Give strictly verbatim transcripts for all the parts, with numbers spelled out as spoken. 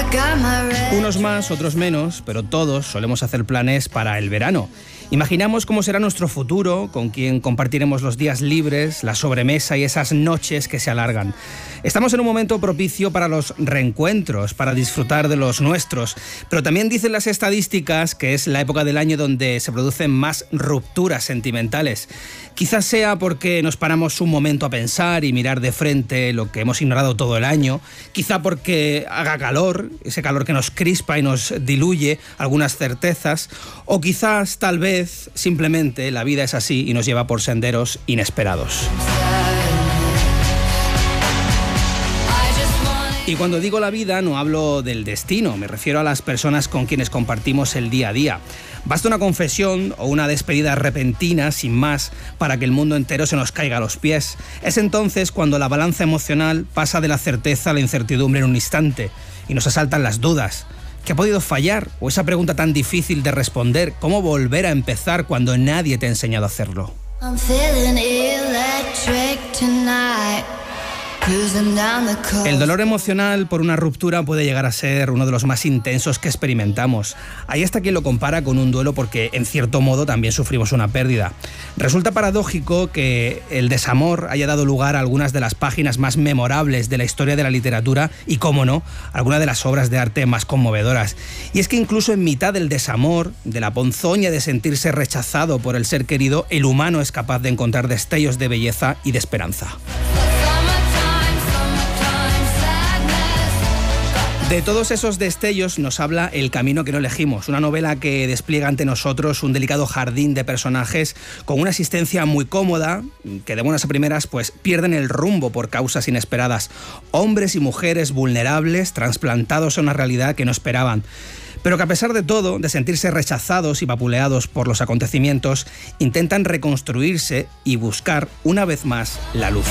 Unos más, otros menos, pero todos solemos hacer planes para el verano. Imaginamos cómo será nuestro futuro, con quién compartiremos los días libres, la sobremesa y esas noches que se alargan. Estamos en un momento propicio para los reencuentros, para disfrutar de los nuestros, pero también dicen las estadísticas que es la época del año donde se producen más rupturas sentimentales. Quizás sea porque nos paramos un momento a pensar y mirar de frente lo que hemos ignorado todo el año, quizá porque haga calor, ese calor que nos crispa y nos diluye algunas certezas, o quizás tal vez simplemente la vida es así y nos lleva por senderos inesperados. Y cuando digo la vida no hablo del destino, me refiero a las personas con quienes compartimos el día a día. Basta una confesión o una despedida repentina, sin más, para que el mundo entero se nos caiga a los pies. Es entonces cuando la balanza emocional pasa de la certeza a la incertidumbre en un instante y nos asaltan las dudas. ¿Qué ha podido fallar? O esa pregunta tan difícil de responder, ¿cómo volver a empezar cuando nadie te ha enseñado a hacerlo? I'm feeling electric tonight. El dolor emocional por una ruptura puede llegar a ser uno de los más intensos que experimentamos. Hay hasta quien lo compara con un duelo porque, en cierto modo, también sufrimos una pérdida. Resulta paradójico que el desamor haya dado lugar a algunas de las páginas más memorables de la historia de la literatura y, cómo no, algunas de las obras de arte más conmovedoras. Y es que incluso en mitad del desamor, de la ponzoña de sentirse rechazado por el ser querido, el humano es capaz de encontrar destellos de belleza y de esperanza. De todos esos destellos nos habla El camino que no elegimos, una novela que despliega ante nosotros un delicado jardín de personajes con una existencia muy cómoda, que de buenas a primeras pues pierden el rumbo por causas inesperadas. Hombres y mujeres vulnerables, trasplantados a una realidad que no esperaban. Pero que a pesar de todo, de sentirse rechazados y vapuleados por los acontecimientos, intentan reconstruirse y buscar una vez más la luz.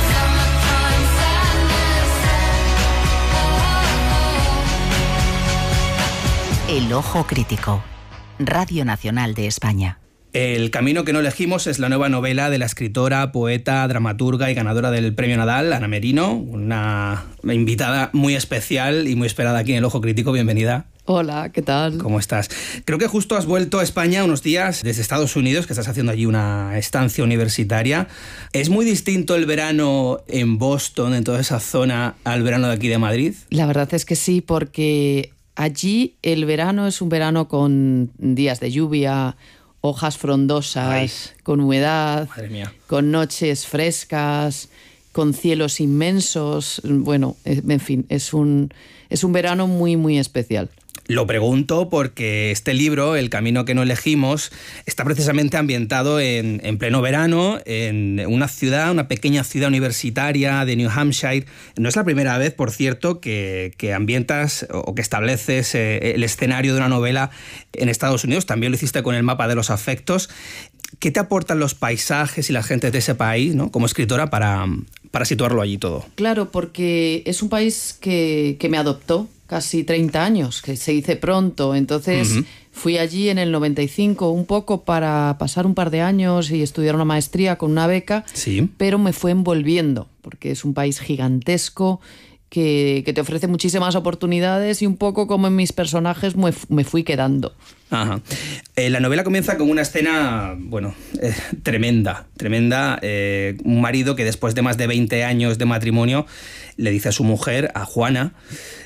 El ojo crítico. Radio Nacional de España. El camino que no elegimos es la nueva novela de la escritora, poeta, dramaturga y ganadora del Premio Nadal, Ana Merino, una invitada muy especial y muy esperada aquí en El Ojo Crítico. Bienvenida. Hola, ¿qué tal? ¿Cómo estás? Creo que justo has vuelto a España unos días desde Estados Unidos, que estás haciendo allí una estancia universitaria. ¿Es muy distinto el verano en Boston, en toda esa zona, al verano de aquí de Madrid? La verdad es que sí, porque allí el verano es un verano con días de lluvia, hojas frondosas, Ay. con humedad, Madre mía. con noches frescas, con cielos inmensos. Bueno, en fin, es un, es un verano muy, muy especial. Lo pregunto porque este libro, El camino que no elegimos, está precisamente ambientado en, en pleno verano, en una ciudad, una pequeña ciudad universitaria de New Hampshire. No es la primera vez, por cierto, que, que ambientas o que estableces eh, el escenario de una novela en Estados Unidos. También lo hiciste con El mapa de los afectos. ¿Qué te aportan los paisajes y la gente de ese país, ¿no?, como escritora para, para situarlo allí todo? Claro, porque es un país que, que me adoptó casi treinta años, que se dice pronto. Entonces uh-huh. fui allí en el noventa y cinco un poco para pasar un par de años y estudiar una maestría con una beca, sí. pero me fue envolviendo, porque es un país gigantesco que, que te ofrece muchísimas oportunidades y un poco como en mis personajes me, me fui quedando. Ajá. Eh, la novela comienza con una escena, bueno, eh, tremenda, tremenda. Eh, un marido que después de más de veinte años de matrimonio le dice a su mujer, a Juana,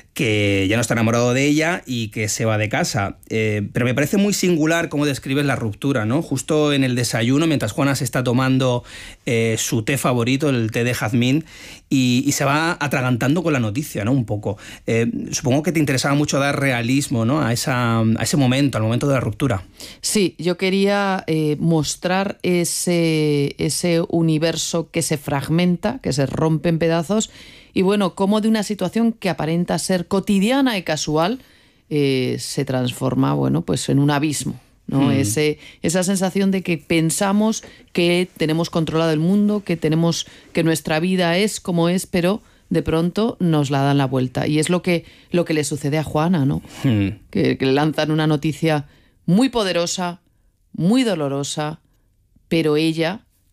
que ya no está enamorado de ella y que se va de casa. Eh, pero me parece muy singular cómo describes la ruptura, ¿no? Justo en el desayuno, mientras Juana se está tomando eh, su té favorito, el té de jazmín, y, y se va atragantando con la noticia, ¿no? Un poco. Eh, supongo que te interesaba mucho dar realismo, ¿no?, a, esa, a ese momento, al momento de la ruptura. Sí, yo quería eh, mostrar ese, ese universo que se fragmenta, que se rompe en pedazos. Y bueno, cómo de una situación que aparenta ser cotidiana y casual eh, se transforma, bueno, pues en un abismo, ¿no? Mm. Ese, esa sensación de que pensamos que tenemos controlado el mundo, que tenemos, que nuestra vida es como es, pero de pronto nos la dan la vuelta. Y es lo que, lo que le sucede a Juana, ¿no? Mm. Que, que le lanzan una noticia muy poderosa, muy dolorosa, pero ella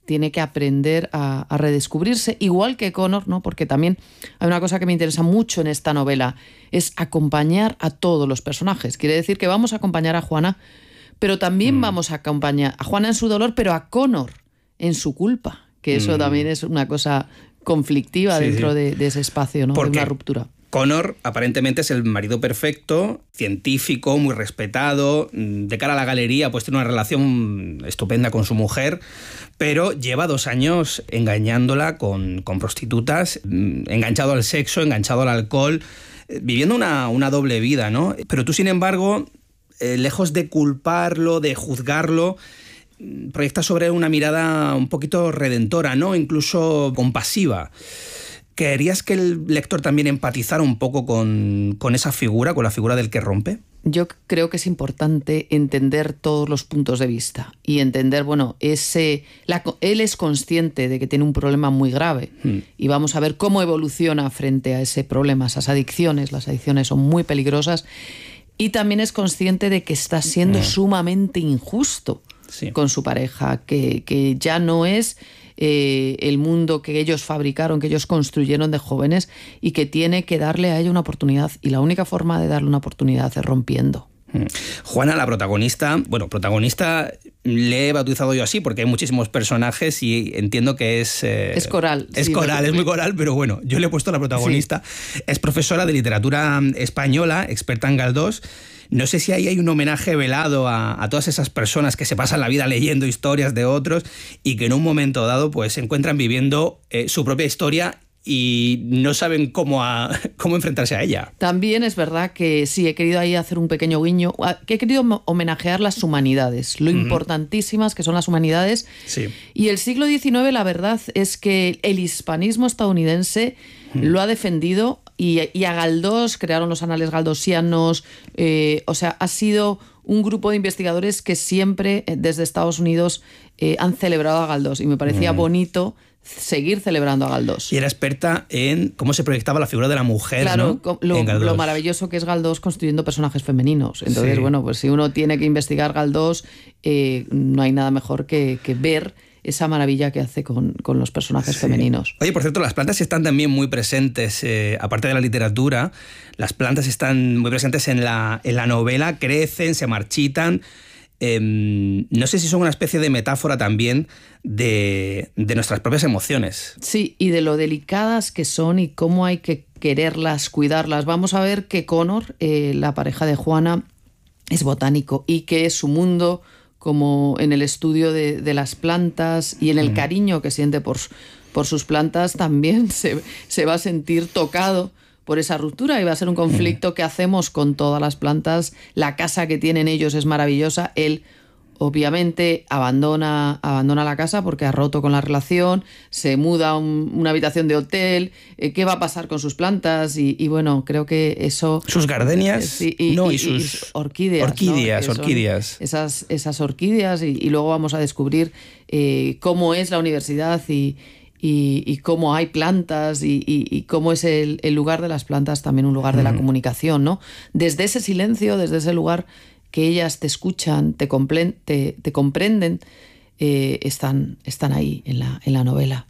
tiene que aprender a, a redescubrirse, igual que Connor, ¿no? Porque también hay una cosa que me interesa mucho en esta novela, es acompañar a todos los personajes. Quiere decir que vamos a acompañar a Juana, pero también mm. vamos a acompañar a Juana en su dolor, pero a Connor en su culpa, que eso mm. también es una cosa conflictiva sí, dentro sí. De, de ese espacio, ¿no? De una ruptura. Connor aparentemente es el marido perfecto, científico, muy respetado, de cara a la galería pues tiene una relación estupenda con su mujer, pero lleva dos años engañándola con, con prostitutas, enganchado al sexo, enganchado al alcohol, viviendo una, una doble vida, ¿no? Pero tú, sin embargo, eh, lejos de culparlo, de juzgarlo, proyectas sobre una mirada un poquito redentora, ¿no? Incluso compasiva. ¿Querías que el lector también empatizara un poco con, con esa figura, con la figura del que rompe? Yo creo que es importante entender todos los puntos de vista y entender, bueno, ese, la, él es consciente de que tiene un problema muy grave hmm. y vamos a ver cómo evoluciona frente a ese problema, esas adicciones. Las adicciones son muy peligrosas y también es consciente de que está siendo hmm. sumamente injusto sí. con su pareja, que, que ya no es... Eh, el mundo que ellos fabricaron, que ellos construyeron de jóvenes y que tiene que darle a ella una oportunidad y la única forma de darle una oportunidad es rompiendo. Juana, la protagonista, bueno, protagonista le he bautizado yo así porque hay muchísimos personajes y entiendo que es... Eh, es coral. Es sí, coral, me... es muy coral, pero bueno, yo le he puesto la protagonista. Sí. Es profesora de literatura española, experta en Galdós. No sé si ahí hay un homenaje velado a, a todas esas personas que se pasan la vida leyendo historias de otros y que en un momento dado pues se encuentran viviendo eh, su propia historia y no saben cómo, a, cómo enfrentarse a ella. También es verdad que sí, he querido ahí hacer un pequeño guiño, que he querido homenajear las humanidades, lo uh-huh. importantísimas que son las humanidades. Sí. Y el siglo diecinueve, la verdad es que el hispanismo estadounidense uh-huh. lo ha defendido y, y a Galdós, crearon los anales galdosianos, eh, o sea, ha sido un grupo de investigadores que siempre desde Estados Unidos eh, han celebrado a Galdós y me parecía uh-huh. bonito seguir celebrando a Galdós. Y era experta en cómo se proyectaba la figura de la mujer, claro, ¿no? lo, lo maravilloso que es Galdós construyendo personajes femeninos. Entonces, sí. bueno, pues si uno tiene que investigar Galdós, eh, no hay nada mejor que, que ver esa maravilla que hace con, con los personajes sí. femeninos. Oye, por cierto, las plantas están también muy presentes, eh, aparte de la literatura, las plantas están muy presentes en la, en la novela, crecen, se marchitan. Eh, no sé si son una especie de metáfora también de, de nuestras propias emociones. Sí, y de lo delicadas que son y cómo hay que quererlas, cuidarlas. Vamos a ver que Connor, eh, la pareja de Juana, es botánico y que su mundo, como en el estudio de, de las plantas y en el mm. cariño que siente por, por sus plantas, también se, se va a sentir tocado por esa ruptura y va a ser un conflicto que hacemos con todas las plantas. La casa que tienen ellos es maravillosa. Él, obviamente, abandona, abandona la casa porque ha roto con la relación, se muda a un, una habitación de hotel. Eh, ¿Qué va a pasar con sus plantas? Y, y bueno, creo que eso... Sus gardenias eh, sí, y, no, y, y sus... y orquídeas. Orquídeas, ¿no? orquídeas. Esas, esas orquídeas y, y luego vamos a descubrir eh, cómo es la universidad y... Y, y cómo hay plantas y, y, y cómo es el, el lugar de las plantas también un lugar de la comunicación, ¿no? Desde ese silencio, desde ese lugar que ellas te escuchan, te, complen, te, te comprenden, eh, están, están ahí en la, en la novela.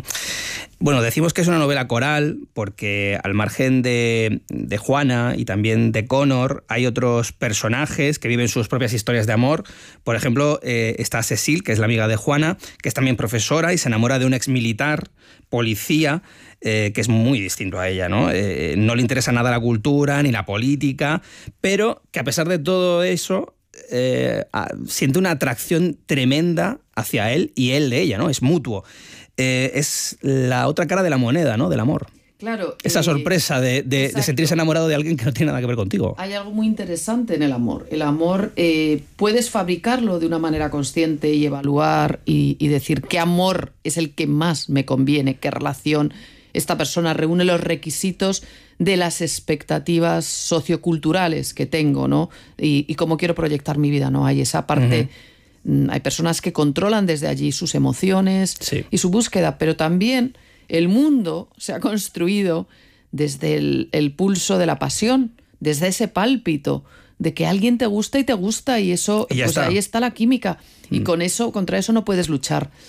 Bueno, decimos que es una novela coral porque al margen de, de Juana y también de Connor hay otros personajes que viven sus propias historias de amor. Por ejemplo, eh, está Cecile, que es la amiga de Juana, que es también profesora y se enamora de un exmilitar, policía, eh, que es muy distinto a ella, ¿no? Eh, no le interesa nada la cultura ni la política, pero que a pesar de todo eso... Eh, siente una atracción tremenda hacia él y él de ella, ¿no? Es mutuo. Eh, es la otra cara de la moneda, ¿no? Del amor. Claro. Esa eh, sorpresa de, de, de sentirse enamorado de alguien que no tiene nada que ver contigo. Hay algo muy interesante en el amor. El amor eh, puedes fabricarlo de una manera consciente y evaluar y, y decir qué amor es el que más me conviene, qué relación esta persona reúne los requisitos de las expectativas socioculturales que tengo, ¿no? Y, y cómo quiero proyectar mi vida, ¿no? Hay esa parte... Uh-huh. Hay personas que controlan desde allí sus emociones sí. y su búsqueda, pero también el mundo se ha construido desde el, el pulso de la pasión, desde ese pálpito de que alguien te gusta y te gusta y eso, y pues está. ahí está la química y mm. con eso, contra eso no puedes luchar.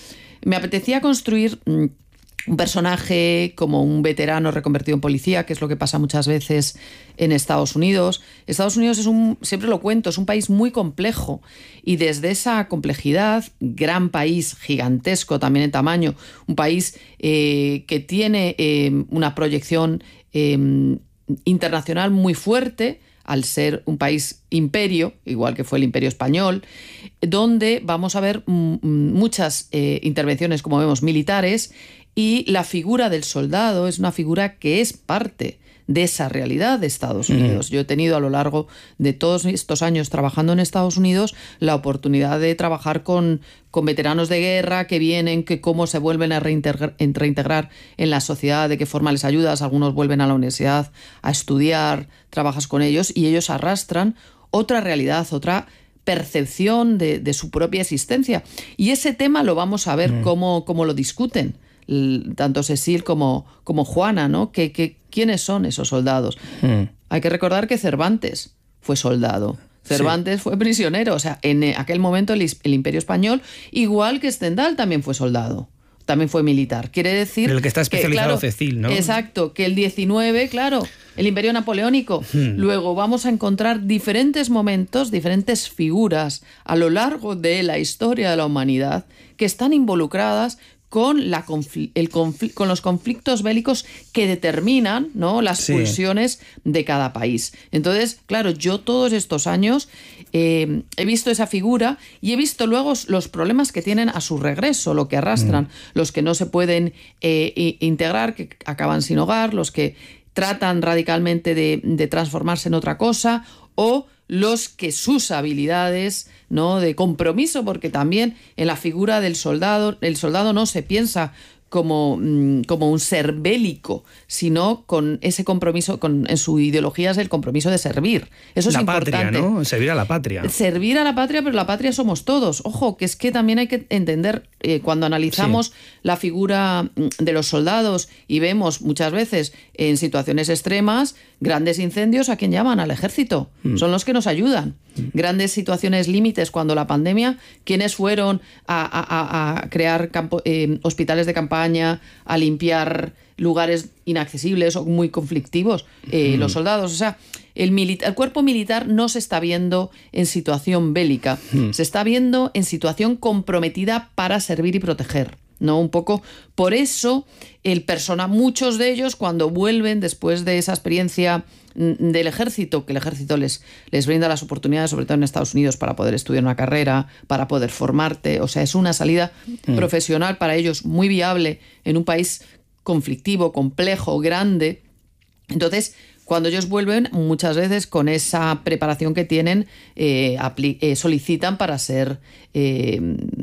me apetecía construir mmm, un personaje como un veterano reconvertido en policía, que es lo que pasa muchas veces en Estados Unidos. Estados Unidos es un, siempre lo cuento, es un país muy complejo y desde esa complejidad, gran país, gigantesco también en tamaño, un país eh, que tiene eh, una proyección eh, internacional muy fuerte, al ser un país imperio, igual que fue el Imperio Español, donde vamos a ver m- muchas eh, intervenciones, como vemos, militares, y la figura del soldado es una figura que es parte de esa realidad de Estados Unidos. Mm. Yo he tenido a lo largo de todos estos años trabajando en Estados Unidos la oportunidad de trabajar con, con veteranos de guerra que vienen, que cómo se vuelven a reintegrar, reintegrar en la sociedad, de qué forma les ayudas. Algunos vuelven a la universidad a estudiar, trabajas con ellos y ellos arrastran otra realidad, otra percepción de, de su propia existencia. Y ese tema lo vamos a ver mm. cómo, cómo lo discuten tanto Cecil como, como Juana, ¿no? ¿Qué, qué, ¿Quiénes son esos soldados? Mm. Hay que recordar que Cervantes fue soldado. Cervantes sí. fue prisionero. O sea, en aquel momento el, el Imperio Español, igual que Stendhal, también fue soldado. También fue militar. Quiere decir... Pero el que está especializado, que, claro, Cecil, ¿no? Exacto, que el diecinueve, claro, el Imperio Napoleónico. Hmm. Luego vamos a encontrar diferentes momentos, diferentes figuras a lo largo de la historia de la humanidad que están involucradas con, la confl- el confl- con los conflictos bélicos que determinan, ¿no?, las sí. pulsiones de cada país. Entonces, claro, yo todos estos años eh, he visto esa figura y he visto luego los problemas que tienen a su regreso, lo que arrastran, mm. los que no se pueden eh, integrar, que acaban sin hogar, los que tratan radicalmente de, de transformarse en otra cosa, o los que sus habilidades, ¿no?, de compromiso, porque también en la figura del soldado, el soldado no se piensa como, como un ser bélico, sino con ese compromiso, con, en su ideología es el compromiso de servir. Eso es la importante. Patria, ¿no? Servir a la patria. Servir a la patria, pero la patria somos todos. Ojo, que es que también hay que entender, eh, cuando analizamos sí. la figura de los soldados y vemos muchas veces en situaciones extremas, grandes incendios, ¿a quién llaman? Al ejército. Mm. Son los que nos ayudan. Mm. Grandes situaciones límites, cuando la pandemia, ¿quiénes fueron a, a, a crear campo, eh, hospitales de campaña, a limpiar lugares inaccesibles o muy conflictivos? Eh, mm. Los soldados. O sea, el, milita- el cuerpo militar no se está viendo en situación bélica, mm. se está viendo en situación comprometida para servir y proteger, ¿no? Un poco por eso el persona, muchos de ellos cuando vuelven después de esa experiencia del ejército, que el ejército les, les brinda las oportunidades, sobre todo en Estados Unidos, para poder estudiar una carrera, para poder formarte. O sea, es una salida mm. profesional para ellos muy viable en un país conflictivo, complejo, grande. Entonces, cuando ellos vuelven, muchas veces con esa preparación que tienen, eh, apli- eh, solicitan para ser, eh,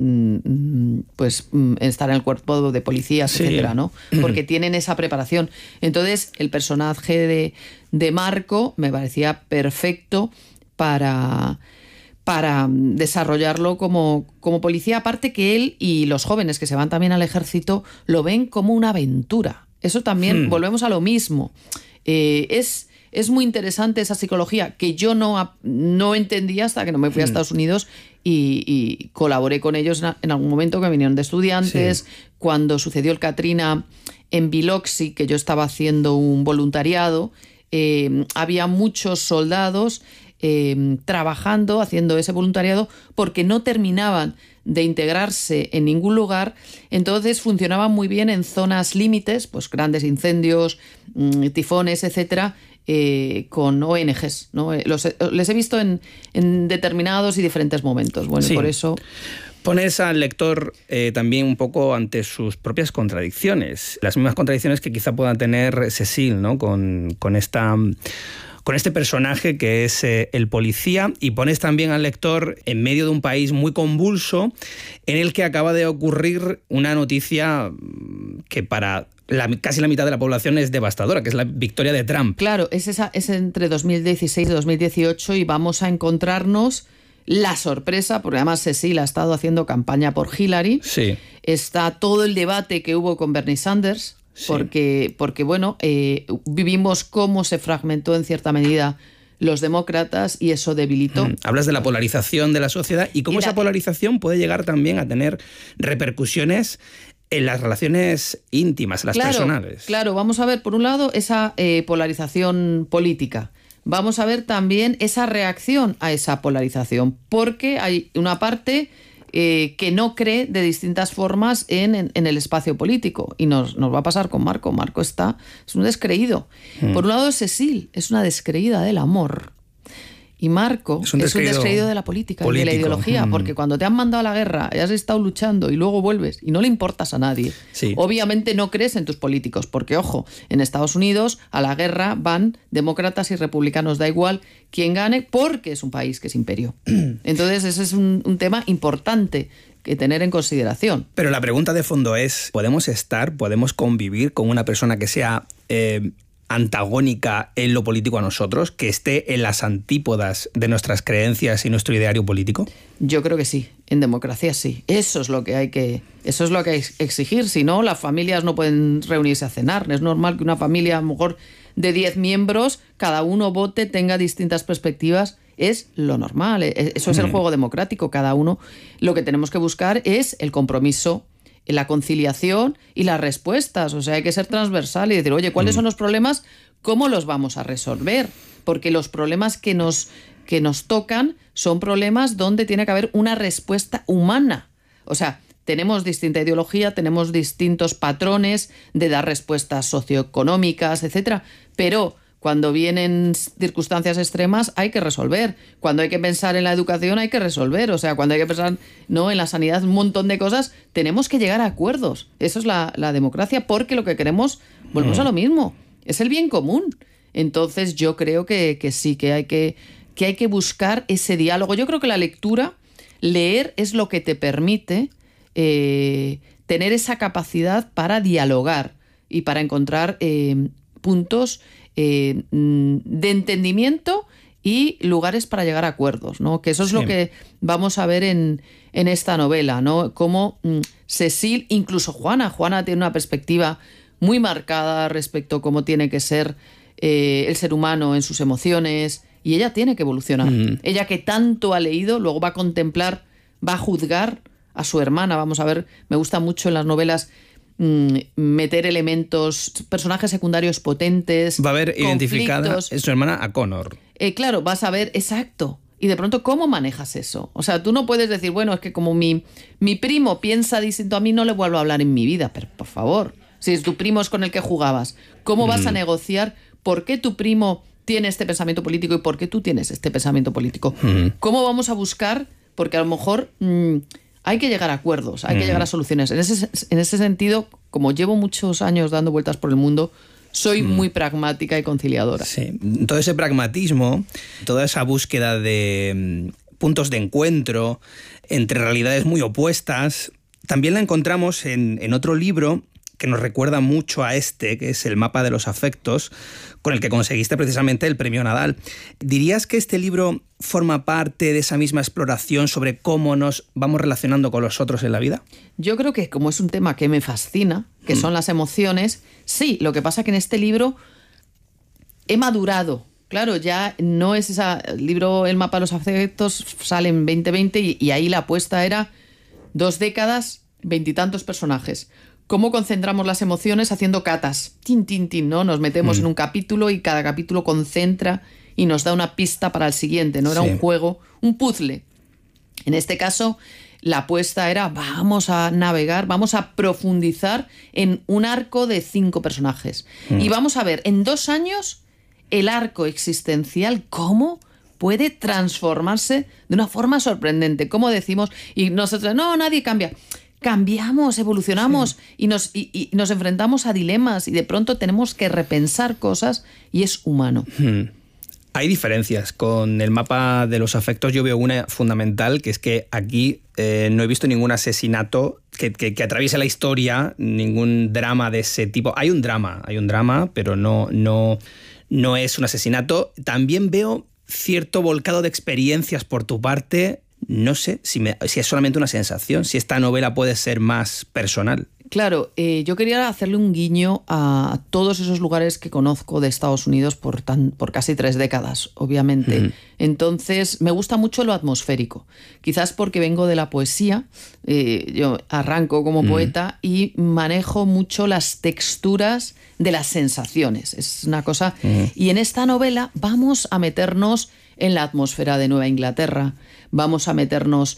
pues, estar en el cuerpo de policías, sí. etcétera, ¿no? Porque tienen esa preparación. Entonces, el personaje de, de Marco me parecía perfecto para, para desarrollarlo como, como policía. Aparte que él y los jóvenes que se van también al ejército lo ven como una aventura. Eso también, hmm. volvemos a lo mismo. Eh, es, es muy interesante esa psicología que yo no, no entendía hasta que no me fui a Estados Unidos y, y colaboré con ellos en, en algún momento, que vinieron de estudiantes. Sí. Cuando sucedió el Katrina en Biloxi, que yo estaba haciendo un voluntariado, eh, había muchos soldados eh, trabajando, haciendo ese voluntariado, porque no terminaban de integrarse en ningún lugar. Entonces funcionaban muy bien en zonas límites, pues grandes incendios, tifones, etcétera, eh, con O N Ges, ¿no? Los, les he visto en, en determinados y diferentes momentos. Bueno, sí. por eso... Pones al lector eh, también un poco ante sus propias contradicciones, las mismas contradicciones que quizá pueda tener Cecil, ¿no?, con, con esta... con este personaje que es eh, el policía, y pones también al lector en medio de un país muy convulso en el que acaba de ocurrir una noticia que para la, casi la mitad de la población es devastadora, que es la victoria de Trump. Claro, es, esa, es entre dos mil dieciséis y dos mil dieciocho y vamos a encontrarnos la sorpresa, porque además Cecil ha estado haciendo campaña por Hillary. Sí. Está todo el debate que hubo con Bernie Sanders. Sí. Porque, porque, bueno, eh, vivimos cómo se fragmentó en cierta medida los demócratas y eso debilitó. Mm, hablas de la polarización de la sociedad y cómo y la... esa polarización puede llegar también a tener repercusiones en las relaciones íntimas, las claro, personales. Claro, vamos a ver, por un lado, esa eh, polarización política. Vamos a ver también esa reacción a esa polarización, porque hay una parte eh, que no cree de distintas formas en, en, en el espacio político. Y nos, nos va a pasar con Marco. Marco está, es un descreído. Mm. Por un lado, Cecil es una descreída del amor. Y Marco es un descreído, es un descreído de la política político. Y de la ideología, mm. porque cuando te han mandado a la guerra y has estado luchando y luego vuelves y no le importas a nadie, sí. obviamente no crees en tus políticos, porque ojo, en Estados Unidos a la guerra van demócratas y republicanos, da igual quién gane, porque es un país que es imperio. Entonces ese es un, un tema importante que tener en consideración. Pero la pregunta de fondo es, ¿podemos estar, podemos convivir con una persona que sea... Eh, antagónica en lo político a nosotros, que esté en las antípodas de nuestras creencias y nuestro ideario político? Yo creo que sí, en democracia sí. Eso es lo que hay que, eso es lo que hay que exigir, si no, las familias no pueden reunirse a cenar. Es normal que una familia, a lo mejor de diez miembros, cada uno vote, tenga distintas perspectivas. Es lo normal, eso es el juego democrático. Cada uno, lo que tenemos que buscar es el compromiso, la conciliación y las respuestas. O sea, hay que ser transversal y decir, oye, ¿cuáles son los problemas? ¿Cómo los vamos a resolver? Porque los problemas que nos, que nos tocan son problemas donde tiene que haber una respuesta humana. O sea, tenemos distinta ideología, tenemos distintos patrones de dar respuestas socioeconómicas, etcétera, pero cuando vienen circunstancias extremas hay que resolver. Cuando hay que pensar en la educación hay que resolver. O sea, cuando hay que pensar no en la sanidad, un montón de cosas, tenemos que llegar a acuerdos. Eso es la, la democracia, porque lo que queremos, volvemos a lo mismo, es el bien común. Entonces yo creo que, que sí, que hay que, que hay que buscar ese diálogo. Yo creo que la lectura, leer es lo que te permite eh, tener esa capacidad para dialogar y para encontrar eh, puntos Eh, de entendimiento y lugares para llegar a acuerdos, ¿no? Que eso es sí. lo que vamos a ver en, en esta novela, ¿no? Cómo mm, Cecil, incluso Juana, Juana tiene una perspectiva muy marcada respecto a cómo tiene que ser eh, el ser humano en sus emociones, y ella tiene que evolucionar. Mm. Ella, que tanto ha leído, luego va a contemplar, va a juzgar a su hermana. Vamos a ver, me gusta mucho en las novelas meter elementos, personajes secundarios potentes. Va a haber identificada es su hermana a Connor. Eh, claro, vas a ver, exacto. Y de pronto, ¿cómo manejas eso? O sea, tú no puedes decir, bueno, es que como mi, mi primo piensa distinto a mí, no le vuelvo a hablar en mi vida. Pero, por favor, si es tu primo es con el que jugabas, ¿cómo vas mm. a negociar por qué tu primo tiene este pensamiento político y por qué tú tienes este pensamiento político? Mm. ¿Cómo vamos a buscar? Porque a lo mejor... Mmm, hay que llegar a acuerdos, hay que mm. llegar a soluciones. En ese, en ese sentido, como llevo muchos años dando vueltas por el mundo, soy mm. muy pragmática y conciliadora. Sí, todo ese pragmatismo, toda esa búsqueda de puntos de encuentro entre realidades muy opuestas, también la encontramos en, en otro libro que nos recuerda mucho a este, que es El mapa de los afectos, con el que conseguiste precisamente el premio Nadal. ¿Dirías que este libro forma parte de esa misma exploración sobre cómo nos vamos relacionando con los otros en la vida? Yo creo que como es un tema que me fascina, que mm. son las emociones, sí, lo que pasa que en este libro he madurado. Claro, ya no es ese libro, El mapa de los afectos, sale en veinte veinte y, y ahí la apuesta era dos décadas, veintitantos personajes. ¿Cómo concentramos las emociones haciendo catas? Tin, tin, tin, ¿no? Nos metemos mm. en un capítulo y cada capítulo concentra y nos da una pista para el siguiente, ¿no? Era sí. un juego, un puzzle. En este caso, la apuesta era, vamos a navegar, vamos a profundizar en un arco de cinco personajes. Mm. Y vamos a ver, en dos años, el arco existencial, ¿cómo puede transformarse de una forma sorprendente? ¿Cómo decimos? Y nosotros, no, nadie cambia. Cambiamos, evolucionamos sí. y, nos, y, y nos enfrentamos a dilemas y de pronto tenemos que repensar cosas y es humano. Hmm. Hay diferencias. Con el mapa de los afectos yo veo una fundamental, que es que aquí eh, no he visto ningún asesinato que, que, que atraviese la historia, ningún drama de ese tipo. Hay un drama, hay un drama, pero no, no, no es un asesinato. También veo cierto volcado de experiencias por tu parte. No sé si, me, si es solamente una sensación, si esta novela puede ser más personal. Claro, eh, yo quería hacerle un guiño a todos esos lugares que conozco de Estados Unidos por, tan, por casi tres décadas, obviamente. Mm. Entonces, me gusta mucho lo atmosférico. Quizás porque vengo de la poesía, eh, yo arranco como mm. poeta y manejo mucho las texturas de las sensaciones. Es una cosa... Mm. Y en esta novela vamos a meternos en la atmósfera de Nueva Inglaterra, vamos a meternos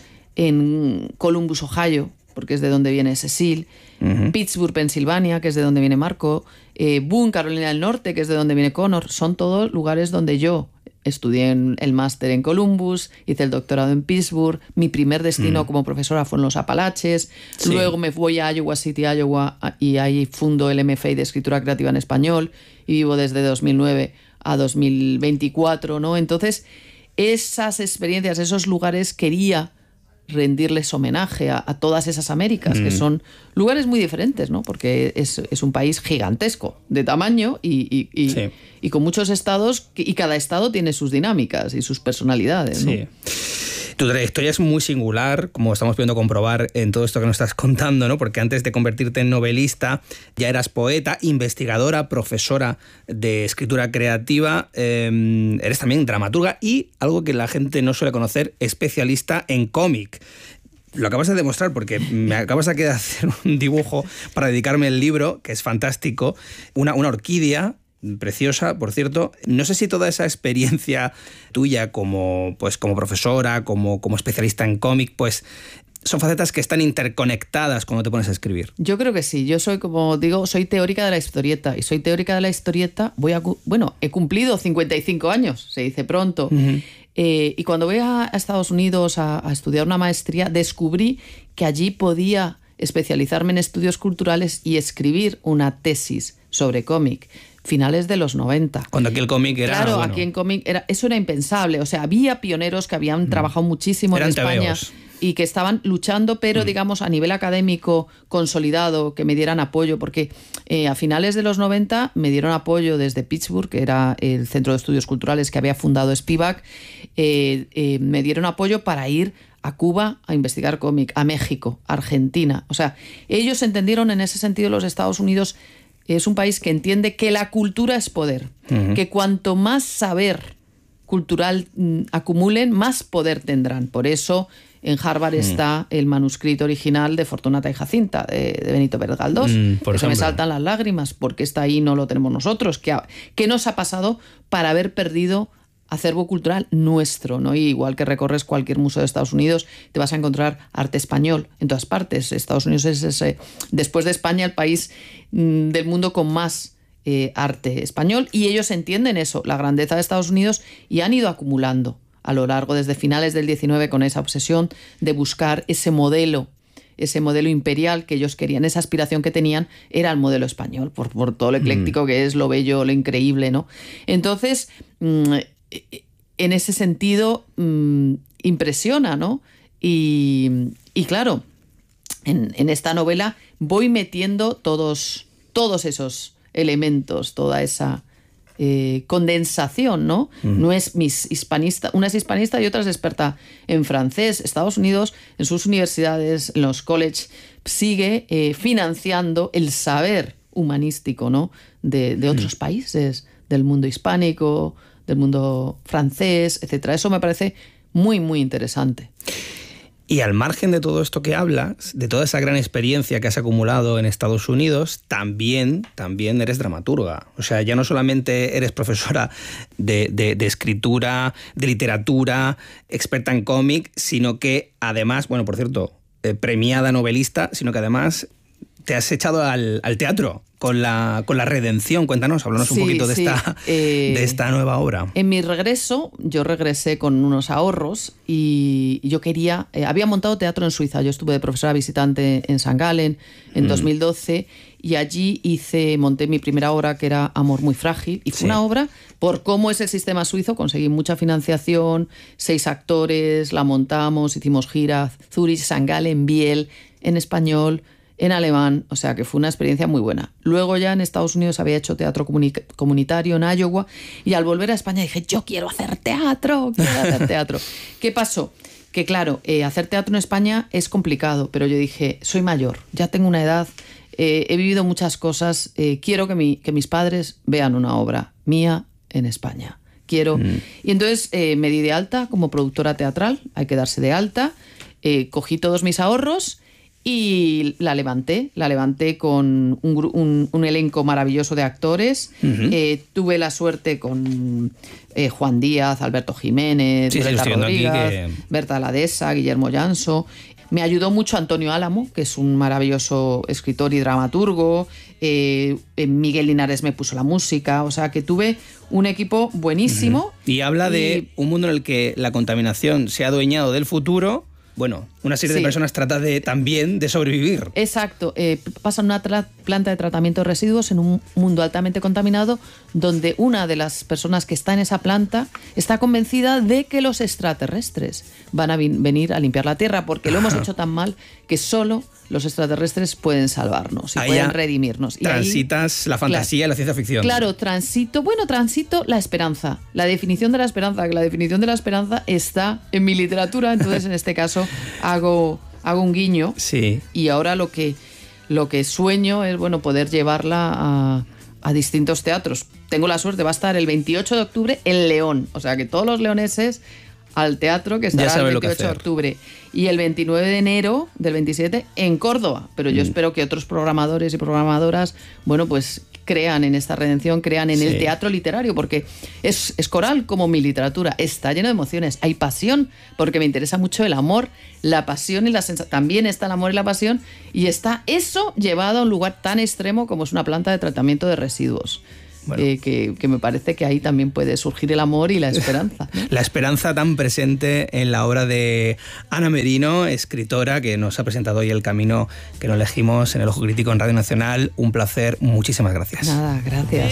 en Columbus, Ohio, porque es de donde viene Cecil, uh-huh. Pittsburgh, Pensilvania, que es de donde viene Marco, eh, Boone, Carolina del Norte, que es de donde viene Connor. Son todos lugares donde yo estudié en el máster en Columbus, hice el doctorado en Pittsburgh, mi primer destino uh-huh. como profesora fue en los Apalaches, sí. Luego me voy a Iowa City, Iowa, y ahí fundo el M F A de Escritura Creativa en Español, y vivo desde dos mil nueve a dos mil veinticuatro, ¿no? Entonces, esas experiencias, esos lugares quería rendirles homenaje a, a todas esas Américas, mm. que son lugares muy diferentes, ¿no? Porque es, es un país gigantesco de tamaño y, y, y, sí. y con muchos estados, y cada estado tiene sus dinámicas y sus personalidades, ¿no? Sí. Tu trayectoria es muy singular, como estamos pudiendo comprobar en todo esto que nos estás contando, ¿no? Porque antes de convertirte en novelista ya eras poeta, investigadora, profesora de escritura creativa, eh, eres también dramaturga y, algo que la gente no suele conocer, especialista en cómic. Lo acabas de demostrar porque me acabas de hacer un dibujo para dedicarme al libro, que es fantástico, una, una orquídea preciosa, por cierto. No sé si toda esa experiencia tuya como, pues, como profesora, como, como especialista en cómic, pues son facetas que están interconectadas cuando te pones a escribir. Yo creo que sí. Yo soy, como digo, soy teórica de la historieta. Y soy teórica de la historieta, voy a... Bueno, he cumplido cincuenta y cinco años, se dice pronto. Uh-huh. Eh, y cuando voy a Estados Unidos a, a estudiar una maestría, descubrí que allí podía especializarme en estudios culturales y escribir una tesis sobre cómic. Finales de los noventa. Cuando aquí el cómic era... Claro, bueno, aquí en cómic era, eso era impensable. O sea, había pioneros que habían mm. trabajado muchísimo Eran en España tebeos. Y que estaban luchando, pero mm. digamos a nivel académico consolidado, que me dieran apoyo, porque eh, a finales de los noventa me dieron apoyo desde Pittsburgh, que era el centro de estudios culturales que había fundado Spivak, eh, eh, me dieron apoyo para ir a Cuba a investigar cómic, a México, a Argentina. O sea, ellos entendieron en ese sentido los Estados Unidos. Es un país que entiende que la cultura es poder, uh-huh. que cuanto más saber cultural mm, acumulen, más poder tendrán. Por eso en Harvard uh-huh. está el manuscrito original de Fortunata y Jacinta, de, de Benito Pérez Galdós. Uh-huh, por se me saltan las lágrimas, porque está ahí, no lo tenemos nosotros. ¿Qué, ha, qué nos ha pasado para haber perdido acervo cultural nuestro, ¿no? Y igual que recorres cualquier museo de Estados Unidos, te vas a encontrar arte español en todas partes. Estados Unidos es ese, después de España, el país mmm, del mundo con más eh, arte español, y ellos entienden eso, la grandeza de Estados Unidos, y han ido acumulando a lo largo, desde finales del diecinueve, con esa obsesión de buscar ese modelo, ese modelo imperial que ellos querían, esa aspiración que tenían, era el modelo español, por, por todo lo ecléctico mm. que es, lo bello, lo increíble, ¿no? Entonces, mmm, en ese sentido mmm, impresiona, ¿no? Y, y claro, en, en esta novela voy metiendo todos, todos esos elementos, toda esa eh, condensación, ¿no? Mm. No es mis hispanista, una es hispanista y otra es experta en francés. Estados Unidos, en sus universidades, en los colleges, sigue eh, financiando el saber humanístico, ¿no? De, de otros mm. países, del mundo hispánico, del mundo francés, etcétera. Eso me parece muy, muy interesante. Y al margen de todo esto que hablas, de toda esa gran experiencia que has acumulado en Estados Unidos, también, también eres dramaturga. O sea, ya no solamente eres profesora de, de, de escritura, de literatura, experta en cómic, sino que además, bueno, por cierto, eh, premiada novelista, sino que además te has echado al, al teatro con la, con la Redención. Cuéntanos, háblanos sí, un poquito de, sí. esta, eh, de esta nueva obra. En mi regreso, yo regresé con unos ahorros y yo quería... Eh, había montado teatro en Suiza. Yo estuve de profesora visitante en Saint Gallen en mm. dos mil doce y allí hice, monté mi primera obra, que era Amor muy frágil. Y fue sí. una obra, por cómo es el sistema suizo, conseguí mucha financiación, seis actores, la montamos, hicimos gira, Zurich, Saint Gallen, Biel, en español, en alemán, o sea que fue una experiencia muy buena. Luego ya en Estados Unidos había hecho teatro comuni- comunitario en Iowa, y al volver a España dije, yo quiero hacer teatro, quiero hacer teatro. ¿Qué pasó? Que claro, eh, hacer teatro en España es complicado, pero yo dije, soy mayor, ya tengo una edad, eh, he vivido muchas cosas. Eh, quiero que, mi, que mis padres vean una obra mía en España. Quiero. Mm. Y entonces eh, me di de alta como productora teatral, hay que darse de alta, eh, cogí todos mis ahorros y la levanté, la levanté con un, un, un elenco maravilloso de actores. Uh-huh. eh, tuve la suerte con eh, Juan Díaz, Alberto Jiménez, sí, Violeta sí, Rodríguez, que... Berta Ladesa, Guillermo Llanso. Me ayudó mucho Antonio Álamo, que es un maravilloso escritor y dramaturgo. Eh, Miguel Linares me puso la música. O sea, que tuve un equipo buenísimo. Uh-huh. Y habla y... de un mundo en el que la contaminación se ha adueñado del futuro. Bueno, una serie sí. de personas trata de, también de sobrevivir. Exacto. Eh, pasan una tra- planta de tratamiento de residuos en un mundo altamente contaminado, donde una de las personas que está en esa planta está convencida de que los extraterrestres van a vi- venir a limpiar la Tierra, porque lo hemos hecho tan mal que solo los extraterrestres pueden salvarnos y ahí pueden redimirnos. Y transitas ahí, la fantasía claro, y la ciencia ficción. Claro, transito, bueno, transito la esperanza. La definición de la esperanza, que la definición de la esperanza está en mi literatura, entonces en este caso hago, hago un guiño. Sí. Y ahora lo que, lo que sueño es, bueno, poder llevarla a, a distintos teatros. Tengo la suerte, va a estar el veintiocho de octubre en León, o sea que todos los leoneses al teatro, que estará el veintiocho de octubre, y el veintinueve de enero del veintisiete en Córdoba. Pero yo mm. espero que otros programadores y programadoras, bueno, pues crean en esta redención, crean en sí. el teatro literario, porque es, es coral como mi literatura, está lleno de emociones, hay pasión, porque me interesa mucho el amor, la pasión y la sensación. También está el amor y la pasión, y está eso llevado a un lugar tan extremo como es una planta de tratamiento de residuos. Bueno. Eh, que, que me parece que ahí también puede surgir el amor y la esperanza, ¿no? La esperanza tan presente en la obra de Ana Merino, escritora, que nos ha presentado hoy el camino que nos elegimos en El Ojo Crítico en Radio Nacional. Un placer, muchísimas gracias. Nada, gracias.